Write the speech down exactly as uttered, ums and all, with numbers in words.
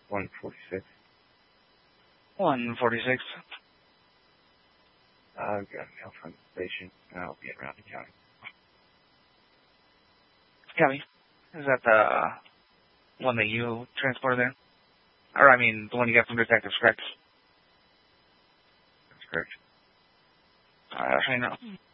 one forty-six. one forty-six. I've got a mail from the station, and I'll be around the county. County? Is that the one that you transported there? Or, I mean, the one you got from Detectives, correct? That's correct. Alright, I'll show you now.